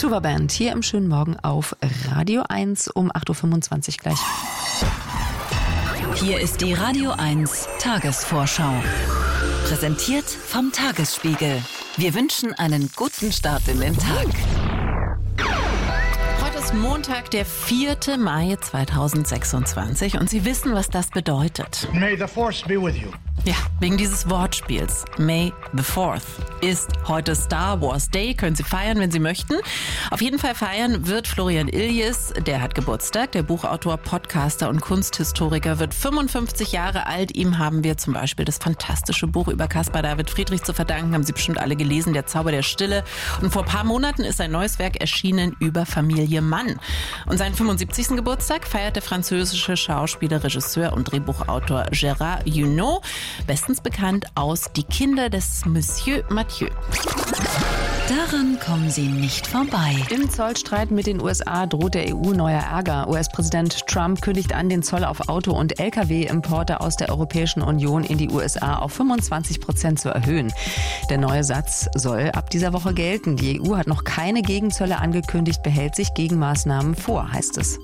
Tuva Band hier im schönen Morgen auf Radio 1 um 8.25 Uhr gleich. Hier ist die Radio 1 Tagesvorschau. Präsentiert vom Tagesspiegel. Wir wünschen einen guten Start in den Tag. Heute ist Montag, der 4. Mai 2026 und Sie wissen, was das bedeutet. May the Force be with you. Ja, wegen dieses Wortspiels. May the 4th ist heute Star Wars Day. Können Sie feiern, wenn Sie möchten. Auf jeden Fall feiern wird Florian Iljes. Der hat Geburtstag. Der Buchautor, Podcaster und Kunsthistoriker wird 55 Jahre alt. Ihm haben wir zum Beispiel das fantastische Buch über Caspar David Friedrich zu verdanken. Haben Sie bestimmt alle gelesen, Der Zauber der Stille. Und vor ein paar Monaten ist ein neues Werk erschienen über Familie Mann. Und seinen 75. Geburtstag feiert der französische Schauspieler, Regisseur und Drehbuchautor Gérard Jugnot. Bestens bekannt aus Die Kinder des Monsieur Mathieu. Daran kommen Sie nicht vorbei. Im Zollstreit mit den USA droht der EU neuer Ärger. US-Präsident Trump kündigt an, den Zoll auf Auto- und Lkw-Importe aus der Europäischen Union in die USA auf 25% zu erhöhen. Der neue Satz soll ab dieser Woche gelten. Die EU hat noch keine Gegenzölle angekündigt, behält sich Gegenmaßnahmen vor, heißt es.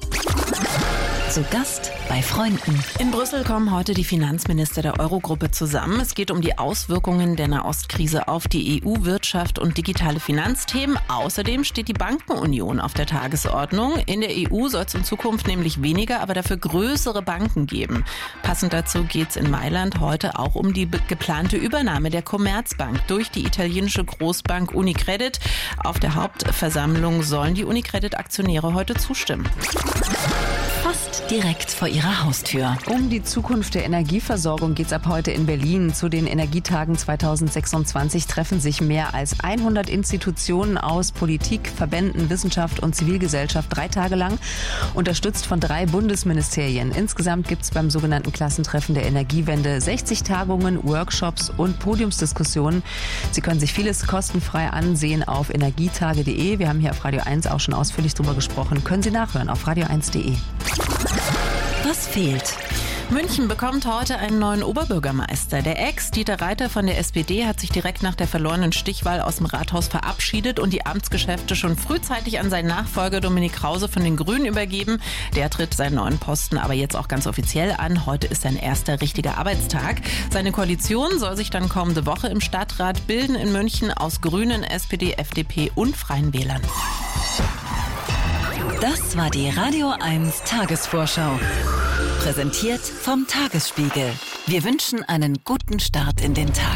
Zu Gast bei Freunden. In Brüssel kommen heute die Finanzminister der Eurogruppe zusammen. Es geht um die Auswirkungen der Nahostkrise auf die EU-Wirtschaft und digitale Finanzthemen. Außerdem steht die Bankenunion auf der Tagesordnung. In der EU soll es in Zukunft nämlich weniger, aber dafür größere Banken geben. Passend dazu geht es in Mailand heute auch um die geplante Übernahme der Commerzbank durch die italienische Großbank Unicredit. Auf der Hauptversammlung sollen die Unicredit-Aktionäre heute zustimmen. Fast direkt vor Ihrer Haustür. Um die Zukunft der Energieversorgung geht es ab heute in Berlin. Zu den Energietagen 2026 treffen sich mehr als 100 Institutionen aus Politik, Verbänden, Wissenschaft und Zivilgesellschaft 3 Tage lang, unterstützt von 3 Bundesministerien. Insgesamt gibt es beim sogenannten Klassentreffen der Energiewende 60 Tagungen, Workshops und Podiumsdiskussionen. Sie können sich vieles kostenfrei ansehen auf energietage.de. Wir haben hier auf Radio 1 auch schon ausführlich drüber gesprochen. Können Sie nachhören auf radio1.de. Was fehlt? München bekommt heute einen neuen Oberbürgermeister. Der Ex-Dieter Reiter von der SPD hat sich direkt nach der verlorenen Stichwahl aus dem Rathaus verabschiedet und die Amtsgeschäfte schon frühzeitig an seinen Nachfolger Dominik Krause von den Grünen übergeben. Der tritt seinen neuen Posten aber jetzt auch ganz offiziell an. Heute ist sein erster richtiger Arbeitstag. Seine Koalition soll sich dann kommende Woche im Stadtrat bilden in München aus Grünen, SPD, FDP und Freien Wählern. Das war die Radio 1 Tagesvorschau. Präsentiert vom Tagesspiegel. Wir wünschen einen guten Start in den Tag.